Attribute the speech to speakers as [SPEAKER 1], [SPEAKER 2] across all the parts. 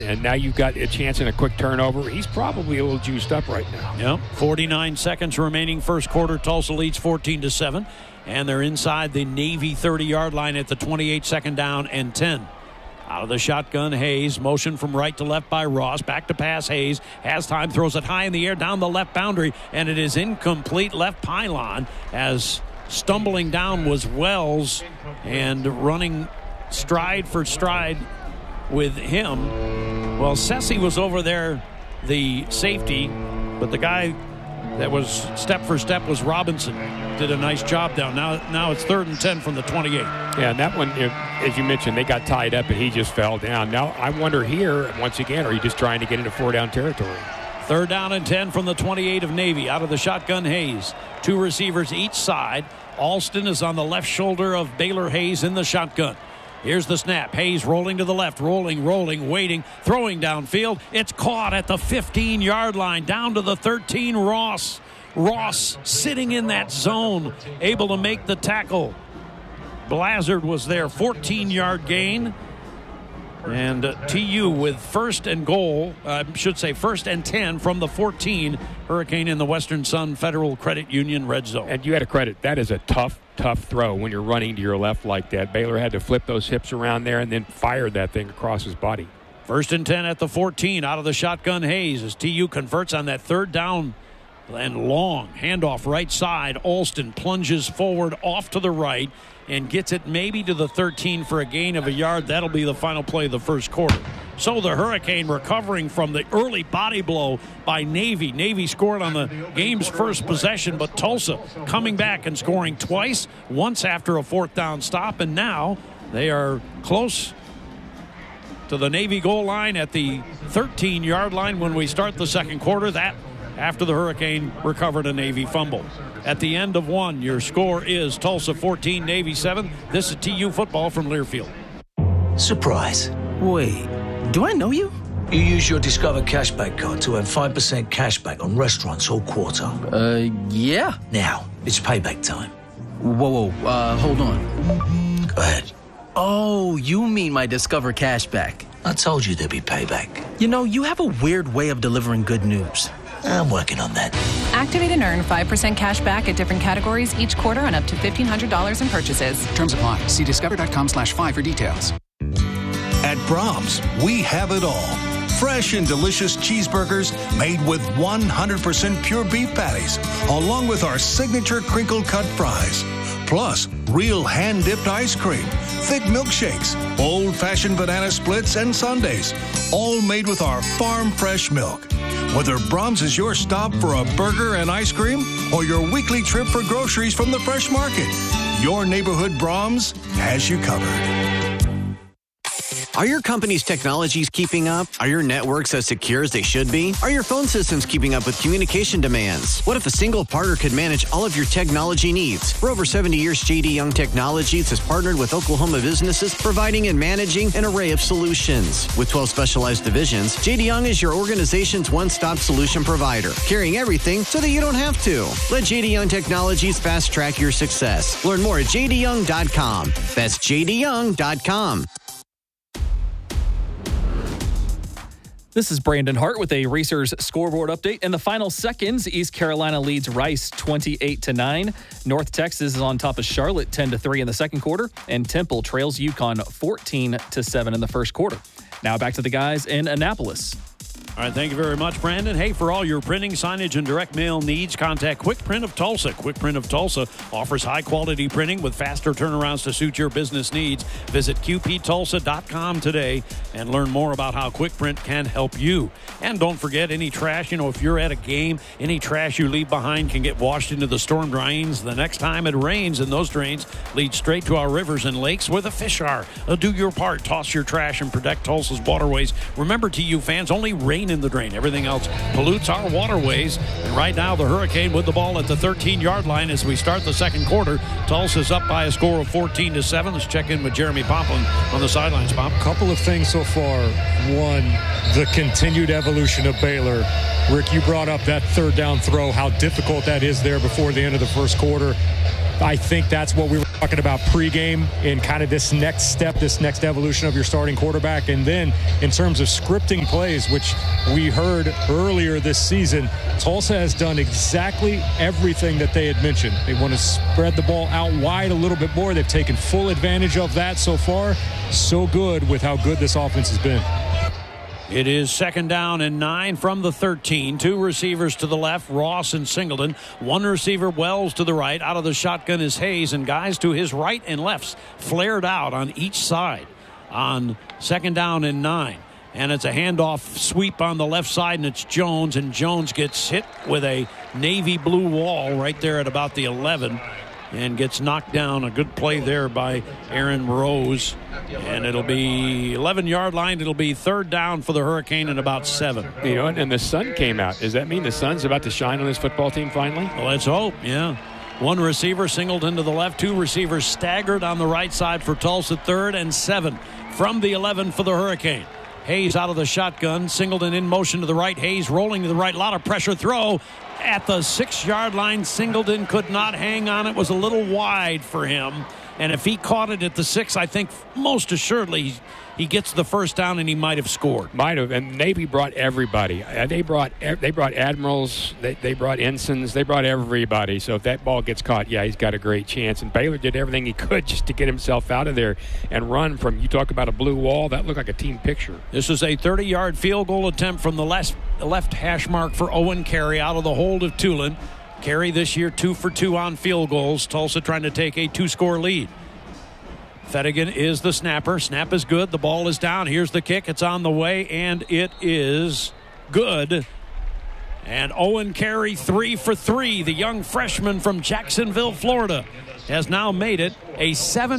[SPEAKER 1] And now you've got a chance in a quick turnover. He's probably a little juiced up right now.
[SPEAKER 2] Yep. 49 seconds remaining first quarter. Tulsa leads 14-7. And they're inside the Navy 30-yard line at the 28, second down and 10. Out of the shotgun, Hayes. Motion from right to left by Ross. Back to pass, Hayes. Has time, throws it high in the air down the left boundary. And it is incomplete left pylon as stumbling down was Wells. And running stride for stride with him. Well, Sessi was over there, the safety, but the guy that was step for step was Robinson. Did a nice job down. Now it's 3rd and 10 from the 28.
[SPEAKER 1] Yeah, and that one, as you mentioned, they got tied up and he just fell down. Now I wonder here, once again, are you just trying to get into 4-down territory?
[SPEAKER 2] 3rd down and 10 from the 28 of Navy. Out of the shotgun, Hayes. 2 receivers each side. Alston is on the left shoulder of Baylor Hayes in the shotgun. Here's the snap. Hayes rolling to the left. Rolling, waiting, throwing downfield. It's caught at the 15-yard line. Down to the 13, Ross. Ross sitting in that zone, able to make the tackle. Blazard was there. 14-yard gain. And TU with 1st and goal, first and 10 from the 14. Hurricane in the Western Sun Federal Credit Union red zone.
[SPEAKER 1] And you had to credit, that is a tough throw when you're running to your left like that. Baylor had to flip those hips around there and then fired that thing across his body.
[SPEAKER 2] 1st and 10 at the 14. Out of the shotgun, Hayes as TU converts on that 3rd down and long. Handoff right side. Alston plunges forward off to the right and gets it maybe to the 13 for a gain of a yard. That'll be the final play of the first quarter. So the Hurricane recovering from the early body blow by Navy. Navy scored on the game's first possession, but Tulsa coming back and scoring twice, once after a 4th down stop, and now they are close to the Navy goal line at the 13-yard line when we start the second quarter. That after the Hurricane recovered a Navy fumble. At the end of one, your score is Tulsa 14, Navy 7. This is TU football from Learfield.
[SPEAKER 3] Surprise.
[SPEAKER 4] Wait, do I know you?
[SPEAKER 3] You use your Discover Cashback card to earn 5% cashback on restaurants all quarter.
[SPEAKER 4] Yeah.
[SPEAKER 3] Now, it's payback time.
[SPEAKER 4] Whoa, hold on.
[SPEAKER 3] Go ahead.
[SPEAKER 4] Oh, you mean my Discover Cashback.
[SPEAKER 3] I told you there'd be payback.
[SPEAKER 4] You know, you have a weird way of delivering good news.
[SPEAKER 3] I'm working on that.
[SPEAKER 5] Activate and earn 5% cash back at different categories each quarter on up to $1,500 in purchases.
[SPEAKER 6] Terms apply. See discover.com/5 for details.
[SPEAKER 7] At Brahms, we have it all. Fresh and delicious cheeseburgers made with 100% pure beef patties, along with our signature crinkle cut fries. Plus, real hand-dipped ice cream, thick milkshakes, old-fashioned banana splits, and sundaes, all made with our farm-fresh milk. Whether Brahms is your stop for a burger and ice cream or your weekly trip for groceries from the fresh market, your neighborhood Brahms has you covered.
[SPEAKER 8] Are your company's technologies keeping up? Are your networks as secure as they should be? Are your phone systems keeping up with communication demands? What if a single partner could manage all of your technology needs? For over 70 years, J.D. Young Technologies has partnered with Oklahoma businesses, providing and managing an array of solutions. With 12 specialized divisions, J.D. Young is your organization's one-stop solution provider, carrying everything so that you don't have to. Let J.D. Young Technologies fast-track your success. Learn more at jdyoung.com. That's jdyoung.com.
[SPEAKER 9] This is Brandon Hart with a Racers scoreboard update. In the final seconds, East Carolina leads Rice 28-9. North Texas is on top of Charlotte 10-3 in the second quarter, and Temple trails UConn 14-7 in the first quarter. Now back to the guys in Annapolis.
[SPEAKER 2] All right, thank you very much, Brandon. Hey, for all your printing, signage, and direct mail needs, contact Quick Print of Tulsa. Quick Print of Tulsa offers high-quality printing with faster turnarounds to suit your business needs. Visit qptulsa.com today and learn more about how Quick Print can help you. And don't forget, any trash, if you're at a game, any trash you leave behind can get washed into the storm drains the next time it rains, and those drains lead straight to our rivers and lakes where the fish are. Do your part. Toss your trash and protect Tulsa's waterways. Remember, TU fans, only rain in the drain. Everything else pollutes our waterways. And right now, the Hurricane with the ball at the 13-yard line as we start the second quarter. Tulsa's up by a score of 14-7. Let's check in with Jeremy Poplin on the sidelines. Pop.
[SPEAKER 10] Couple of things so far. One, the continued evolution of Baylor. Rick, you brought up that third down throw, how difficult that is there before the end of the first quarter. I think that's what we were talking about pregame in kind of this next step, this next evolution of your starting quarterback. And then in terms of scripting plays, which we heard earlier this season, Tulsa has done exactly everything that they had mentioned. They want to spread the ball out wide a little bit more. They've taken full advantage of that so far. So good with how good this offense has been.
[SPEAKER 2] It is 2nd down and 9 from the 13. 2 receivers to the left, Ross and Singleton. 1 receiver, Wells, to the right. Out of the shotgun is Hayes, and guys to his right and left flared out on each side on 2nd down and 9. And it's a handoff sweep on the left side, and it's Jones, and Jones gets hit with a navy blue wall right there at about the 11 and gets knocked down. A good play there by Aaron Rose. And it'll be 11-yard line. It'll be 3rd down for the Hurricane and about 7.
[SPEAKER 1] You know, and the sun came out. Does that mean the sun's about to shine on this football team finally?
[SPEAKER 2] Well, let's hope, yeah. 1 receiver Singleton to the left. 2 receivers staggered on the right side for Tulsa. 3rd and 7 from the 11 for the Hurricane. Hayes out of the shotgun. Singleton in motion to the right. Hayes rolling to the right. A lot of pressure throw at the 6-yard line. Singleton could not hang on. It was a little wide for him. And if he caught it at the 6, I think most assuredly he gets the first down and he might have scored.
[SPEAKER 1] Might have. And Navy brought everybody. They brought admirals. They brought ensigns. They brought everybody. So if that ball gets caught, yeah, he's got a great chance. And Baylor did everything he could just to get himself out of there and run from, you talk about a blue wall, that looked like a team picture.
[SPEAKER 2] This is a 30-yard field goal attempt from the left hash mark for Owen Carey out of the hold of Tulane. Carey this year 2 for 2 on field goals. Tulsa trying to take a 2-score lead. Fettigan is the snapper. Snap is good. The ball is down. Here's the kick. It's on the way, and it is good. And Owen Carey 3 for 3. The young freshman from Jacksonville, Florida, has now made it a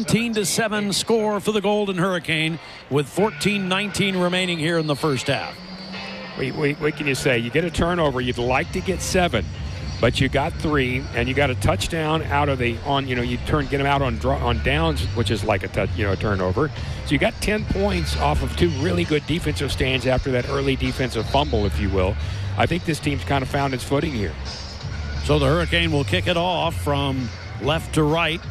[SPEAKER 2] 17-7 score for the Golden Hurricane with 14:19 remaining here in the first half.
[SPEAKER 1] What can you say? You get a turnover. You'd like to get 7. But you got 3, and you got a touchdown out of the get them out on downs, which is like a turnover. So you got 10 points off of 2 really good defensive stands after that early defensive fumble, if you will. I think this team's kind of found its footing here.
[SPEAKER 2] So the Hurricane will kick it off from left to right.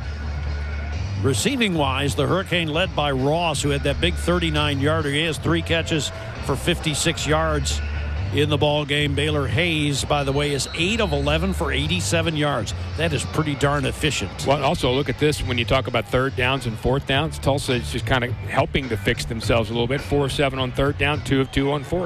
[SPEAKER 2] Receiving wise, the Hurricane led by Ross, who had that big 39-yarder. He has 3 catches for 56 yards. In the ball game. Baylor Hayes, by the way, is 8 of 11 for 87 yards. That is pretty darn efficient.
[SPEAKER 1] Well, also look at this when you talk about 3rd downs and 4th downs. Tulsa is just kind of helping to fix themselves a little bit. 4 of 7 on 3rd down, 2 of 2 on 4th.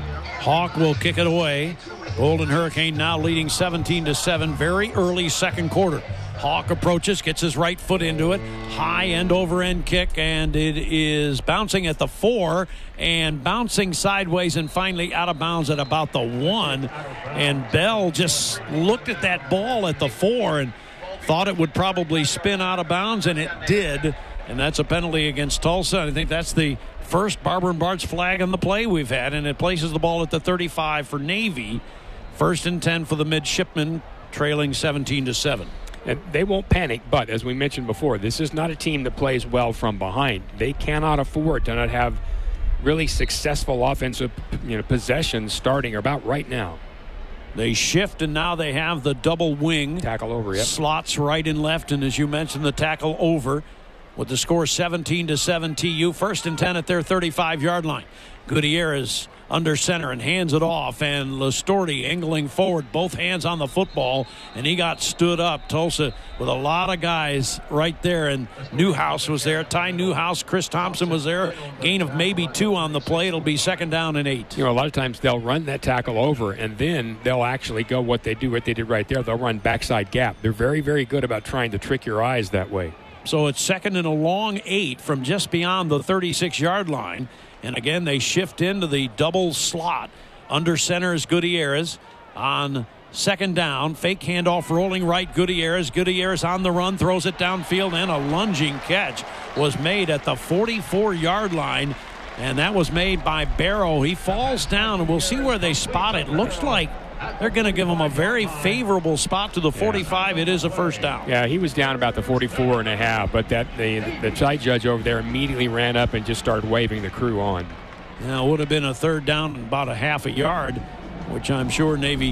[SPEAKER 2] Hawk will kick it away. Golden Hurricane now leading 17-7. Very early second quarter. Hawk approaches, gets his right foot into it. High end over end kick, and it is bouncing at the 4 and bouncing sideways and finally out of bounds at about the 1. And Bell just looked at that ball at the 4 and thought it would probably spin out of bounds, and it did. And that's a penalty against Tulsa. I think that's the first Barber and Bart's flag on the play we've had, and it places the ball at the 35 for Navy. 1st and 10 for the midshipmen, trailing 17-7.
[SPEAKER 1] And they won't panic, but as we mentioned before, this is not a team that plays well from behind. They cannot afford to not have really successful offensive possessions starting about right now.
[SPEAKER 2] They shift, and now they have the double wing.
[SPEAKER 1] Tackle over, yep.
[SPEAKER 2] Slots right and left, and as you mentioned, the tackle over. With the score 17-7 TU. 1st and 10 at their 35-yard line. Gutierrez under center and hands it off, and Lestorti angling forward, both hands on the football, and he got stood up. Tulsa with a lot of guys right there, and Newhouse was there. Ty Newhouse, Chris Thompson was there. Gain of maybe 2 on the play. It'll be 2nd down and 8.
[SPEAKER 1] A lot of times they'll run that tackle over, and then they'll actually go what they did right there. They'll run backside gap. They're very, very good about trying to trick your eyes that way.
[SPEAKER 2] So it's 2nd and a long 8 from just beyond the 36-yard line. And again, they shift into the double slot. Under center is Gutierrez on 2nd down. Fake handoff rolling right. Gutierrez on the run, throws it downfield, and a lunging catch was made at the 44-yard line. And that was made by Barrow. He falls down, and we'll see where they spot it. Looks like they're going to give him a very favorable spot to the 45. Yeah. It is a first down.
[SPEAKER 1] Yeah, he was down about the 44.5, but the side judge over there immediately ran up and just started waving the crew on.
[SPEAKER 2] Now, it would have been a 3rd down about a half a yard, which I'm sure Navy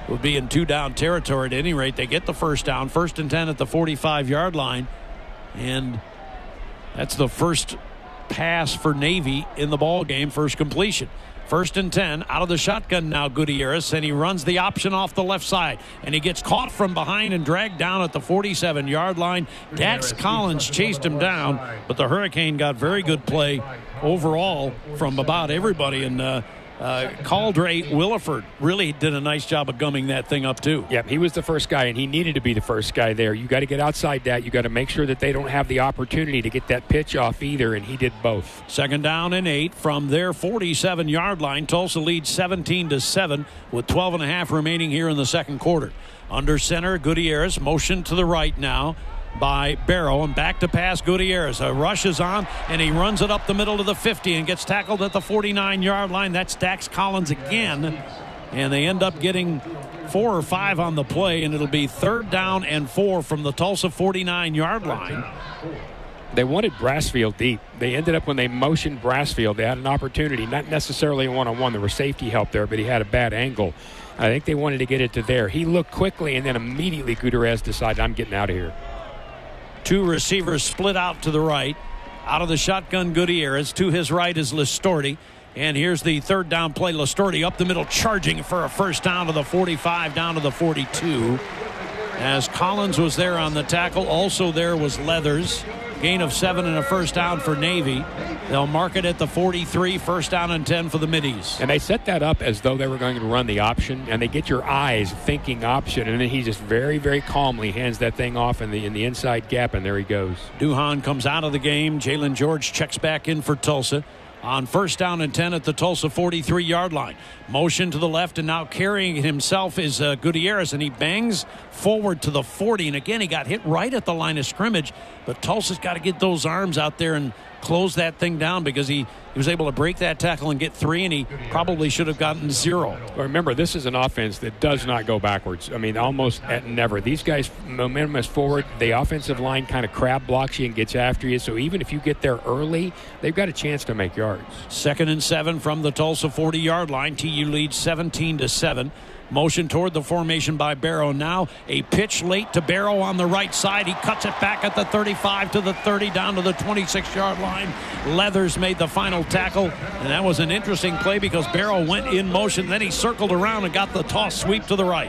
[SPEAKER 2] will be in 2-down territory. At any rate, they get the first down. 1st and 10 at the 45-yard line. And that's the first pass for Navy in the ball game, first completion. 1st and 10 out of the shotgun now, Gutierrez, and he runs the option off the left side, and he gets caught from behind and dragged down at the 47-yard line. Dax Collins chased him down, but the Hurricane got very good play overall from about everybody, and Caldray Williford really did a nice job of gumming that thing up too.
[SPEAKER 1] Yep, he was the first guy, and he needed to be the first guy there. You got to get outside that. You got to make sure that they don't have the opportunity to get that pitch off either, and he did both.
[SPEAKER 2] 2nd down and 8 from their 47-yard line. Tulsa leads 17-7 with 12.5 remaining here in the second quarter. Under center, Gutierrez motion to the right now by Barrow, and back to pass Gutierrez. A rush is on, and he runs it up the middle of the 50 and gets tackled at the 49-yard line. That's Dax Collins again, and they end up getting 4 or 5 on the play, and it'll be 3rd down and 4 from the Tulsa 49-yard line.
[SPEAKER 1] They wanted Brassfield deep. They ended up, when they motioned Brassfield, they had an opportunity, not necessarily a one-on-one. There was safety help there, but he had a bad angle. I think they wanted to get it to there. He looked quickly, and then immediately Gutierrez decided, I'm getting out of here.
[SPEAKER 2] 2 receivers split out to the right. Out of the shotgun, Gutierrez. To his right is Listorti. And here's the 3rd down play. Listorti up the middle, charging for a first down to the 45, down to the 42. As Collins was there on the tackle. Also there was Leathers. Gain of 7 and a first down for Navy. They'll mark it at the 43, 1st down and 10 for the Middies.
[SPEAKER 1] And they set that up as though they were going to run the option, and they get your eyes thinking option, and then he just very, very calmly hands that thing off in the inside gap, and there he goes.
[SPEAKER 2] Duhan comes out of the game. Jalen George checks back in for Tulsa. On 1st down and 10 at the Tulsa 43-yard line. Motion to the left, and now carrying it himself is Gutierrez, and he bangs forward to the 40. And again, he got hit right at the line of scrimmage, but Tulsa's got to get those arms out there and close that thing down, because he was able to break that tackle and get 3, and he probably should have gotten 0.
[SPEAKER 1] Well, remember, this is an offense that does not go backwards. I mean, almost at never. These guys, momentum is forward. The offensive line kind of crab blocks you and gets after you, so even if you get there early, they've got a chance to make yards.
[SPEAKER 2] 2nd and 7 from the Tulsa 40-yard line. TU leads 17-7. Motion toward the formation by Barrow. Now a pitch late to Barrow on the right side. He cuts it back at the 35 to the 30, down to the 26-yard line. Leathers made the final tackle, and that was an interesting play because Barrow went in motion. Then he circled around and got the toss sweep to the right.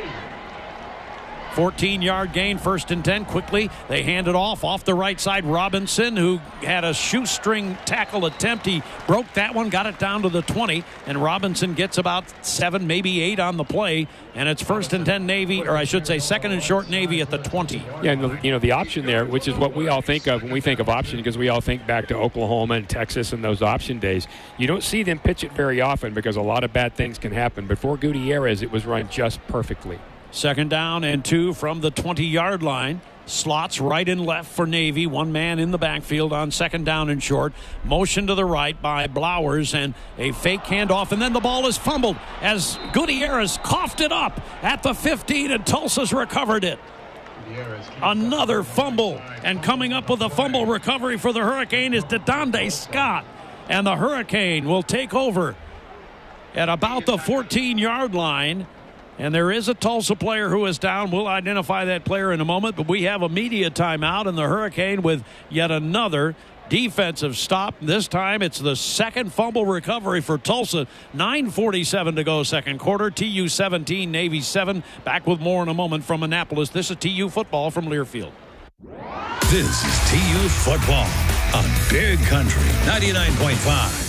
[SPEAKER 2] 14-yard gain, 1st and 10. Quickly, they hand it off the right side. Robinson, who had a shoestring tackle attempt. He broke that one, got it down to the 20, and Robinson gets about 7, maybe 8 on the play, and it's 1st and 10 Navy, or I should say 2nd and short Navy at the 20.
[SPEAKER 1] Yeah, and the option there, which is what we all think of when we think of option, because we all think back to Oklahoma and Texas and those option days. You don't see them pitch it very often because a lot of bad things can happen. But for Gutierrez, it was run just perfectly.
[SPEAKER 2] 2nd down and 2 from the 20-yard line. Slots right and left for Navy. One man in the backfield on 2nd down and short. Motion to the right by Blowers, and a fake handoff, and then the ball is fumbled as Gutierrez coughed it up at the 15, and Tulsa's recovered it. Another fumble, and coming up with a fumble recovery for the Hurricane is DeDonde Scott, and the Hurricane will take over at about the 14-yard line. And there is a Tulsa player who is down. We'll identify that player in a moment, but we have a media timeout, and the Hurricane with yet another defensive stop. This time it's the 2nd fumble recovery for Tulsa. 9:47 to go, second quarter. TU 17, Navy 7. Back with more in a moment from Annapolis. This is TU football from Learfield.
[SPEAKER 7] This is TU football on Big Country 99.5.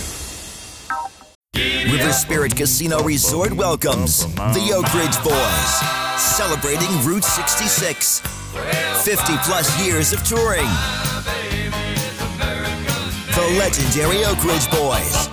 [SPEAKER 11] River Spirit Casino Resort welcomes the Oak Ridge Boys, celebrating Route 66. 50-plus years of touring. The legendary Oak Ridge Boys.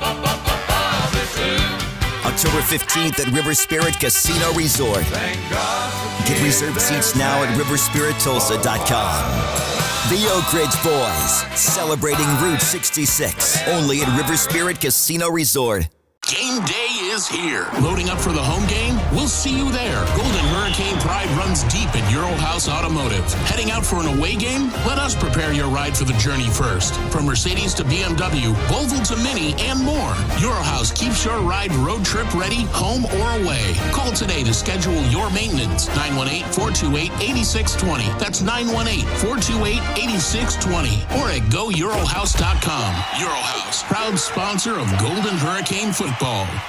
[SPEAKER 11] October 15th at River Spirit Casino Resort. Get reserved seats now at riverspirittulsa.com. The Oak Ridge Boys, celebrating Route 66. Only at River Spirit Casino Resort.
[SPEAKER 12] Game day is here. Loading up for the home game? We'll see you there. Golden Hurricane pride runs deep at Eurohouse Automotive. Heading out for an away game? Let us prepare your ride for the journey first. From Mercedes to BMW, Volvo to Mini, and more. Eurohouse keeps your ride road trip ready, home or away. Call today to schedule your maintenance. 918-428-8620. That's 918-428-8620. Or at GoEurohouse.com. Eurohouse, proud sponsor of Golden Hurricane football.